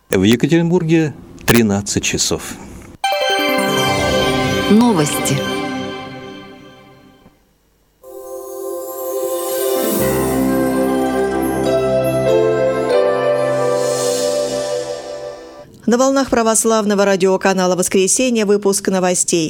В Екатеринбурге 13 часов. Новости. На волнах православного радиоканала «Воскресенье» выпуск новостей.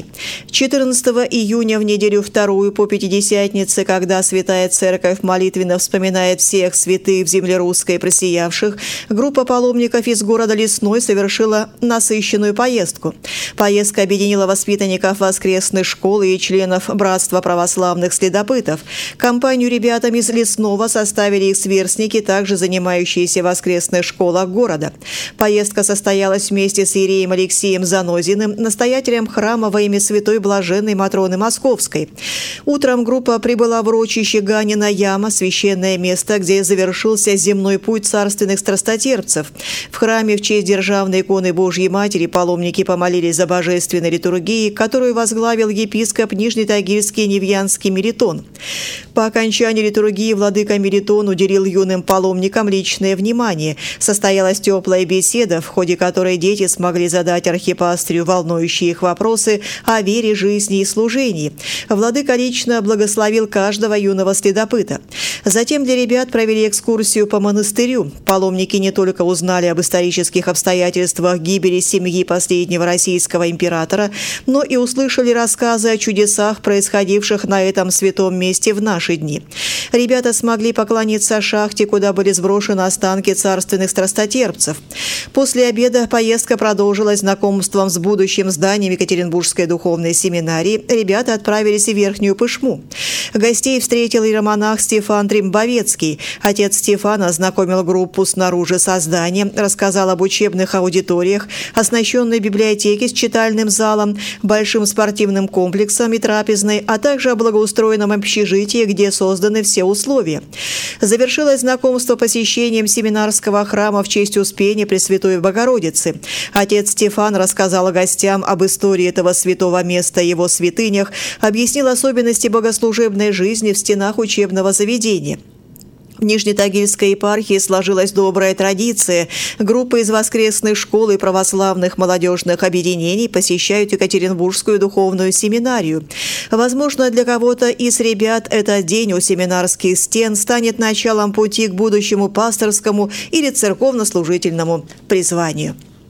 14 июня в неделю вторую по Пятидесятнице, когда Святая Церковь молитвенно вспоминает всех святых в земле русской просиявших, группа паломников из города Лесной совершила насыщенную поездку. Поездка объединила воспитанников воскресной школы и членов Братства православных следопытов. Компанию ребятам из Лесного составили их сверстники, также занимающиеся в воскресных школах города. Поездка состоялась вместе с иереем Алексеем Занозиным, настоятелем храма во имя Святой Блаженной Матроны Московской. Утром группа прибыла в урочище Ганина Яма, священное место, где завершился земной путь царственных страстотерпцев. В храме в честь державной иконы Божьей Матери паломники помолились за божественной литургией, которую возглавил епископ Нижнетагильский Невьянский Мелитон. По окончании литургии владыка Мелитон уделил юным паломникам личное внимание. Состоялась теплая беседа, в ходе которой дети смогли задать архипастрию волнующие их вопросы о вере, жизни и служении. Владыка лично благословил каждого юного следопыта. Затем для ребят провели экскурсию по монастырю. Паломники не только узнали об исторических обстоятельствах гибели семьи последнего российского императора, но и услышали рассказы о чудесах, происходивших на этом святом месте в наши дни. Ребята смогли поклониться шахте, куда были сброшены останки царственных страстотерпцев. После обеда поездка продолжилась знакомством с будущим зданием Екатеринбургской духовной семинарии. Ребята отправились в Верхнюю Пышму. Гостей встретил иеромонах Стефан Тримбовецкий. Отец Стефана ознакомил группу снаружи со зданием, рассказал об учебных аудиториях, оснащенной библиотеке с читальным залом, большим спортивным комплексом и трапезной, а также о благоустроенном общежитии, где созданы все условия. Завершилось знакомство посещением семинарского храма в честь Успения Пресвятой Богородицы. Отец Стефан рассказал гостям об истории этого святого места и его святынях, объяснил особенности богослужебной жизни в стенах учебного заведения. В Нижнетагильской епархии сложилась добрая традиция. Группы из воскресной школы и православных молодежных объединений посещают Екатеринбургскую духовную семинарию. Возможно, для кого-то из ребят этот день у семинарских стен станет началом пути к будущему пасторскому или церковно-служительному призванию.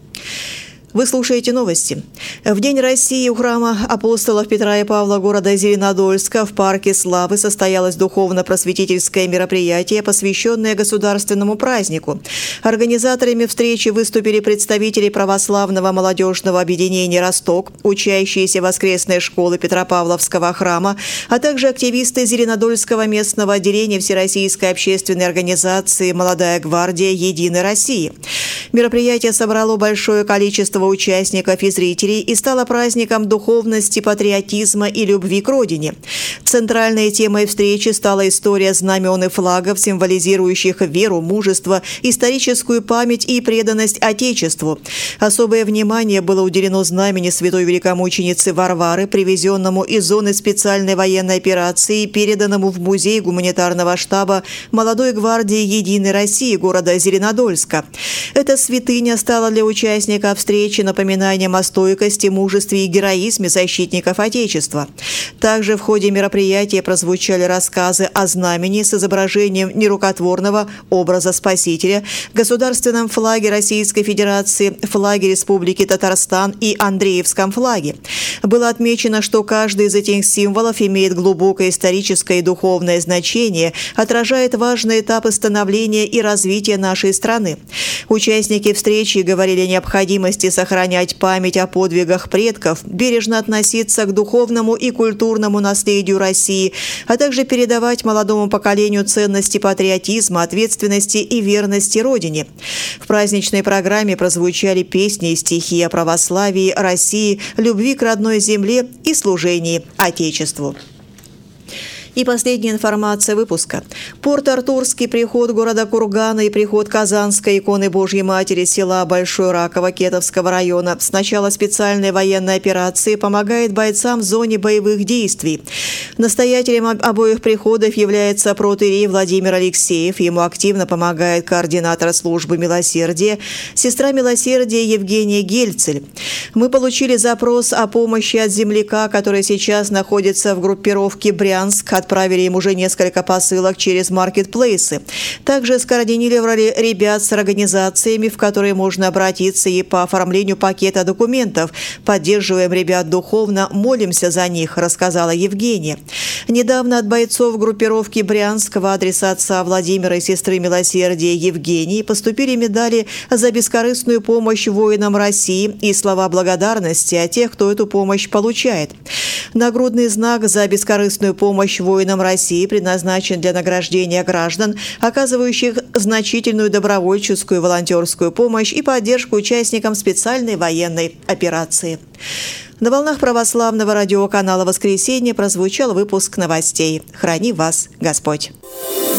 Вы слушаете новости. В День России у храма апостолов Петра и Павла города Зеленодольска в парке Славы состоялось духовно-просветительское мероприятие, посвященное государственному празднику. Организаторами встречи выступили представители православного молодежного объединения «Росток», учащиеся воскресной школы Петропавловского храма, а также активисты Зеленодольского местного отделения Всероссийской общественной организации «Молодая гвардия Единой России». Мероприятие собрало большое количество участников и зрителей и стало праздником духовности, патриотизма и любви к родине. Центральной темой встречи стала история знамен и флагов, символизирующих веру, мужество, историческую память и преданность Отечеству. Особое внимание было уделено знамени святой великомученицы Варвары, привезенному из зоны специальной военной операции и переданному в музей гуманитарного штаба Молодой гвардии Единой России города Зеленодольска. Эта святыня стала для участников встречи напоминанием о стойкости, мужестве и героизме защитников Отечества. Также в ходе мероприятия прозвучали рассказы о знамени с изображением нерукотворного образа Спасителя, государственном флаге Российской Федерации, флаге Республики Татарстан и Андреевском флаге. Было отмечено, что каждый из этих символов имеет глубокое историческое и духовное значение, отражает важные этапы становления и развития нашей страны. Участники встречи говорили о необходимости сохранять память о подвигах предков, бережно относиться к духовному и культурному наследию России, а также передавать молодому поколению ценности патриотизма, ответственности и верности Родине. В праздничной программе прозвучали песни и стихи о православии, России, любви к родной земле и служении Отечеству. И последняя информация выпуска. Порт-Артурский приход города Кургана и приход Казанской иконы Божьей Матери села Большой Раково Кетовского района с начала специальной военной операции помогает бойцам в зоне боевых действий. Настоятелем обоих приходов является протоиерей Владимир Алексеев. Ему активно помогает координатор службы милосердия, сестра милосердия Евгения Гельцель. Мы получили запрос о помощи от земляка, который сейчас находится в группировке Брянск. Отправили им уже несколько посылок через маркетплейсы. Также скоординировали ребят с организациями, в которые можно обратиться и по оформлению пакета документов. Поддерживаем ребят духовно, молимся за них, рассказала Евгения. Недавно от бойцов группировки Брянск в адрес отца Владимира и сестры милосердия Евгении поступили медали за бескорыстную помощь воинам России и слова благодарности от тех, кто эту помощь получает. Нагрудный знак за бескорыстную помощь воинам России предназначен для награждения граждан, оказывающих значительную добровольческую волонтерскую помощь и поддержку участникам специальной военной операции. На волнах православного радиоканала «Воскресенье» прозвучал выпуск новостей. Храни вас Господь!